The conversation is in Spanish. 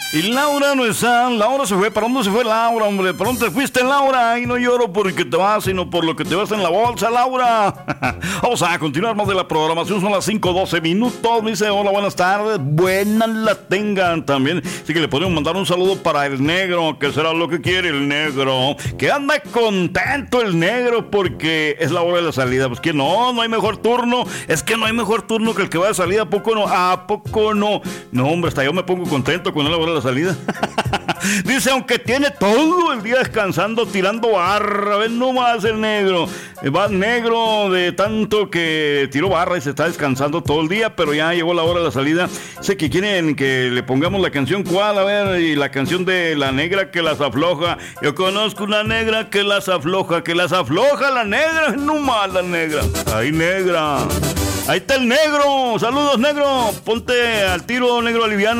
Y Laura no está, Laura se fue. ¿Para dónde se fue Laura, hombre? ¿Para dónde te fuiste, Laura? Y no lloro porque te vas, sino por lo que te vas en la bolsa, Laura. Vamos a continuar más de la programación. Son las 5:12 minutos. Me dice, hola, buenas tardes. Buenas la tengan también. Así que le podemos mandar un saludo para el negro, que será lo que quiere el negro. Que anda contento el negro porque es la hora de la salida. Pues que no hay mejor turno. Es que no hay mejor turno que el que va de salida. ¿A poco no? ¿A poco no? No, hombre, hasta yo me pongo contento cuando es la hora de la salida. Dice, aunque tiene todo el día descansando, tirando barra. Ven nomás el negro. Va negro de tanto que tiró barra y se está descansando todo el día, pero ya llegó la hora de la salida. Sé que quieren que le pongamos la canción. ¿Cuál? A ver, y la canción de la negra que las afloja. Yo conozco una negra que las afloja la negra. Nomás la negra. Ay, negra. Ahí está el negro. Saludos, negro. Ponte al tiro, negro aliviana.